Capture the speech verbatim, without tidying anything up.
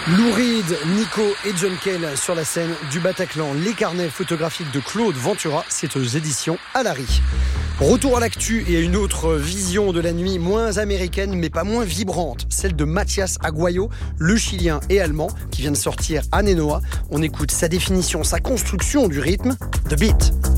Lou Reed, Nico et John Cale sur la scène du Bataclan. Les carnets photographiques de Claude Ventura, c'est aux éditions Alary. Retour à l'actu et à une autre vision de la nuit, moins américaine mais pas moins vibrante, celle de Mathias Aguayo, le Chilien et Allemand, qui vient de sortir Anenoa. On écoute sa définition, sa construction du rythme, The Beat.